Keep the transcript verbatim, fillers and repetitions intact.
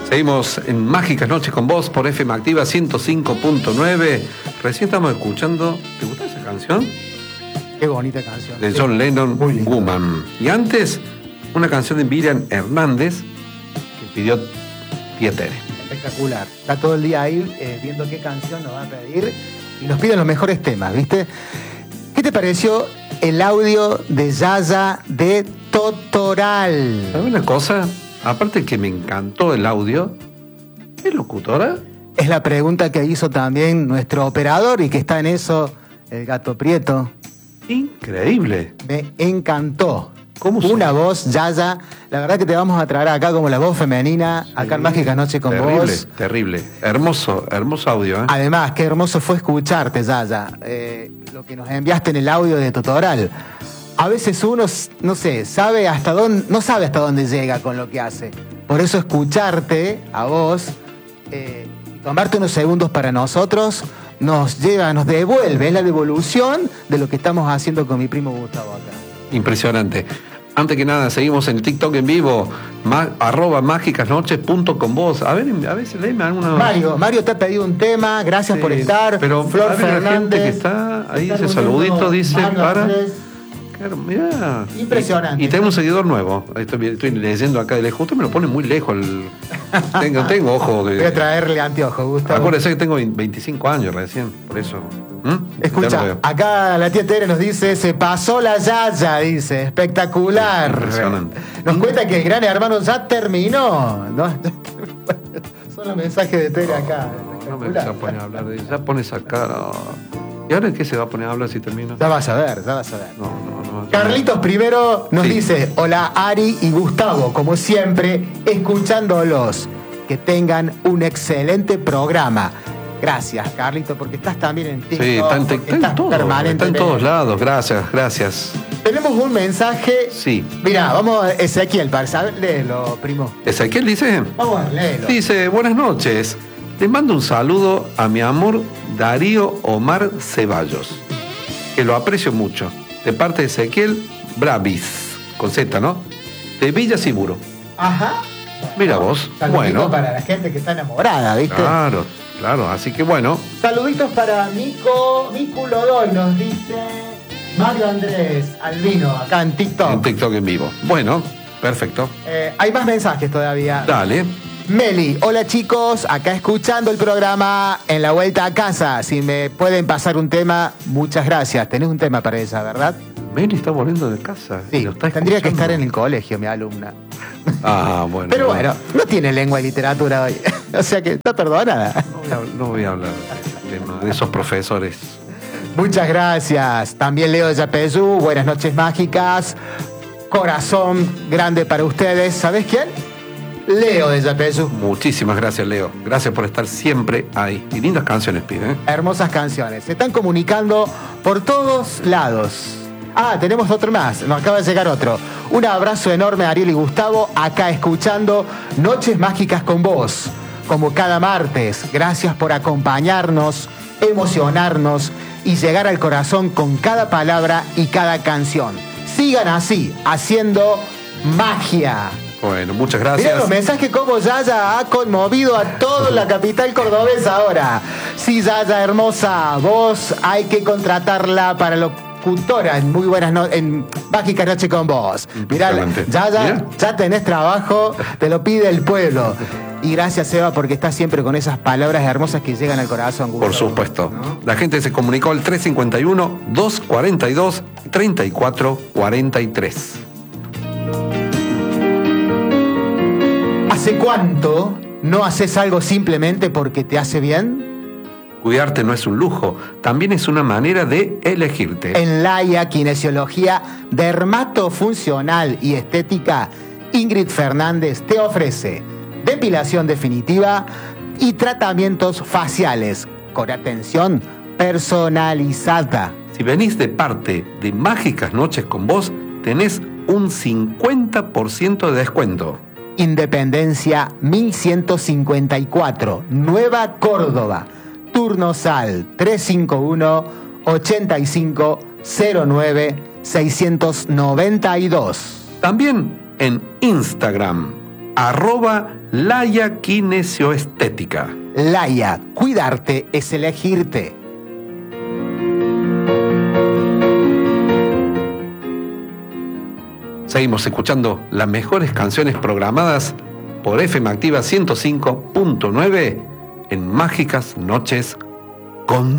Seguimos en Mágicas Noches con Vos por F M Activa ciento cinco punto nueve. Recién estamos escuchando. ¿Te gusta esa canción? Qué bonita canción. De John Lennon, Woman. Y antes, una canción de Miriam Hernández que pidió Tía Tere. Espectacular. Está todo el día ahí eh, viendo qué canción nos va a pedir y nos piden los mejores temas, ¿viste? ¿Qué te pareció el audio de Yaya de Totoral? ¿Sabes una cosa? Aparte que me encantó el audio, ¿es locutora? Es la pregunta que hizo también nuestro operador y que está en eso, el Gato Prieto. Increíble. Me encantó. ¿Cómo Una son? voz, Yaya. La verdad que te vamos a traer acá como la voz femenina, sí, acá en Mágicas Noches con terrible, vos. Terrible, hermoso, hermoso audio, ¿eh? Además, qué hermoso fue escucharte, Yaya. Eh, lo que nos enviaste en el audio de Totoral. A veces uno, no sé, sabe hasta dónde, no sabe hasta dónde llega con lo que hace. Por eso escucharte a vos eh, y tomarte unos segundos para nosotros nos lleva, nos devuelve, es la devolución de lo que estamos haciendo con mi primo Gustavo acá. Impresionante. Antes que nada, seguimos en TikTok en vivo, ma, arroba mágicasnoches punto con vos. A ver, a veces léeme alguna. Mario, Mario te ha pedido un tema, gracias sí, por estar. Pero Flor Fernández. La gente que está ahí, ese saludito dice Mario para. Andrés. Claro, mirá. Impresionante. Y, y tengo un seguidor nuevo. Estoy, estoy leyendo acá de lejos. Justo me lo pone muy lejos. El... tengo, tengo ojo. De... Voy a traerle anteojos, Gustavo. Acuérdese que tengo veinticinco años recién, por eso. ¿Mm? Escucha, acá la tía Tere nos dice, se pasó la Yaya, dice, espectacular. Impresionante. Nos cuenta que el Gran Hermano ya terminó, ¿no? Son los mensajes de Tere acá. No me vas a poner a hablar de ya pones a cara. ¿Y ahora en qué se va a poner a hablar si termina? Ya vas a ver, ya vas a ver. No, no, no. Carlitos primero nos sí. dice, hola Ari y Gustavo, como siempre, escuchándolos. Que tengan un excelente programa. Gracias, Carlito, porque estás también en TikTok. Sí, está en, te, está en todo, está en todos lados. Gracias, gracias. Tenemos un mensaje. Sí. Mira, vamos a Ezequiel, para saber, léelo, primo. ¿Ezequiel dice? Vamos a leerlo. Dice, buenas noches. Les mando un saludo a mi amor Darío Omar Ceballos, que lo aprecio mucho. De parte de Ezequiel Bravis, con Z, ¿no? De Villa Siburo. Ajá. Mira vos. Bueno. Para la gente que está enamorada, ¿viste? Claro, claro. Así que bueno. Saluditos para Nico, Nico Lodoy, nos dice Mario Andrés Albino, acá en TikTok. En TikTok en vivo. Bueno, perfecto. Eh, hay más mensajes todavía. Dale. Meli, hola chicos, acá escuchando el programa en la vuelta a casa. Si me pueden pasar un tema, muchas gracias. Tenés un tema para ella, ¿verdad? Meli está volviendo de casa. Sí, lo está tendría que estar en el colegio, mi alumna. Ah, bueno. Pero bueno, no tiene lengua y literatura hoy. O sea que está perdonada. No, no voy a hablar de, tema, de esos profesores. Muchas gracias. También Leo de Yapeyú, buenas noches mágicas. Corazón grande para ustedes. ¿Sabés quién? Leo de Yapeyú. Muchísimas gracias, Leo. Gracias por estar siempre ahí. Y lindas canciones, pide. ¿eh? Hermosas canciones. Se están comunicando por todos lados. Ah, tenemos otro más. Nos acaba de llegar otro. Un abrazo enorme a Ariel y Gustavo, acá escuchando Noches Mágicas con vos. Como cada martes. Gracias por acompañarnos, emocionarnos y llegar al corazón con cada palabra y cada canción. Sigan así, haciendo magia. Bueno, muchas gracias. Mira los mensajes como Yaya ha conmovido a toda la capital cordobesa ahora. Sí, Yaya hermosa, vos hay que contratarla para locutora en muy buenas no en Mágicas Noches con vos. Mirá, Yaya, ¿Mira? Ya tenés trabajo, te lo pide el pueblo. Y gracias, Eva, porque estás siempre con esas palabras hermosas que llegan al corazón. Gustavo. Por supuesto. ¿No? La gente se comunicó al tres cinco uno, dos cuatro dos, tres cuatro cuatro tres. ¿Hace cuánto no haces algo simplemente porque te hace bien? Cuidarte no es un lujo, también es una manera de elegirte. En Laia Kinesiología Dermatofuncional y Estética, Ingrid Fernández te ofrece depilación definitiva y tratamientos faciales con atención personalizada. Si venís de parte de Mágicas Noches con vos, tenés un cincuenta por ciento de descuento. Independencia mil ciento cincuenta y cuatro, Nueva Córdoba. Turnosal tres cinco uno, ochenta y cinco, cero nueve, seiscientos noventa y dos. También en Instagram, arroba Laya Kinesioestética. Laya, cuidarte es elegirte. Seguimos escuchando las mejores canciones programadas por F M Activa ciento cinco punto nueve en Mágicas Noches con